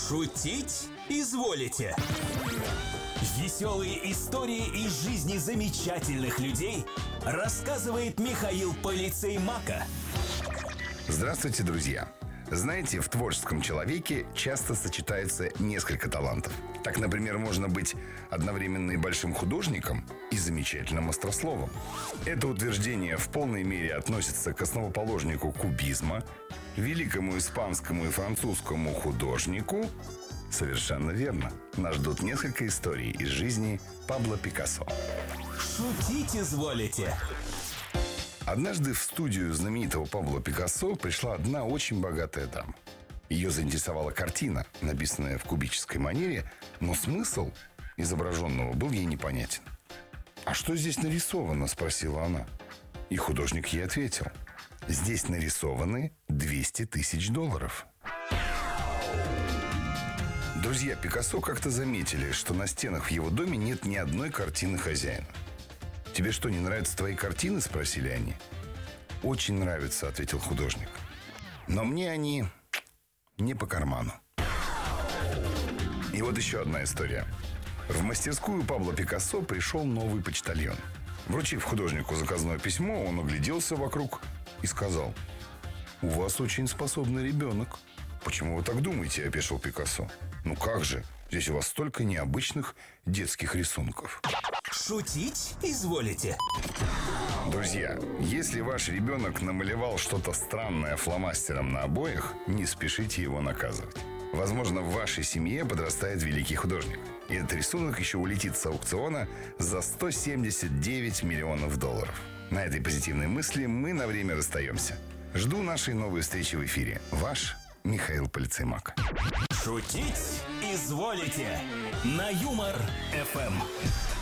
Шутить изволите? Веселые истории из жизни замечательных людей рассказывает Михаил Полицеймака. Здравствуйте, друзья! Знаете, в творческом человеке часто сочетаются несколько талантов. Так, например, можно быть одновременно и большим художником, и замечательным острословом. Это утверждение в полной мере относится к основоположнику кубизма, великому испанскому и французскому художнику. Совершенно верно. Нас ждут несколько историй из жизни Пабло Пикассо. Шутить изволите? Однажды в студию знаменитого Пабло Пикассо пришла одна очень богатая дама. Ее заинтересовала картина, написанная в кубической манере, но смысл изображенного был ей непонятен. «А что здесь нарисовано?» – спросила она. И художник ей ответил: «Здесь нарисованы $200 тысяч». Друзья Пикассо как-то заметили, что на стенах в его доме нет ни одной картины хозяина. «Тебе что, не нравятся твои картины?» – спросили они. «Очень нравятся», – ответил художник. «Но мне они не по карману». И вот еще одна история. В мастерскую Пабло Пикассо пришел новый почтальон. Вручив художнику заказное письмо, он огляделся вокруг и сказал: «У вас очень способный ребенок». «Почему вы так думаете?» – опешил Пикассо. «Ну как же, здесь у вас столько необычных детских рисунков». Шутить изволите? Друзья, если ваш ребенок намалевал что-то странное фломастером на обоях, не спешите его наказывать. Возможно, в вашей семье подрастает великий художник, и этот рисунок еще улетит с аукциона за $179 миллионов. На этой позитивной мысли мы на время расстаемся. Жду нашей новой встречи в эфире. Ваш Михаил Полицеймак. Шутить изволите? На Юмор ФМ.